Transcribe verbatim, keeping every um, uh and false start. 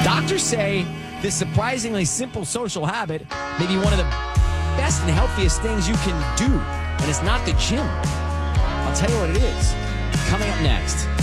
Doctors say this surprisingly simple social habit may be one of the best and healthiest things you can do, and it's not the gym. I'll tell you what it is. Coming up next.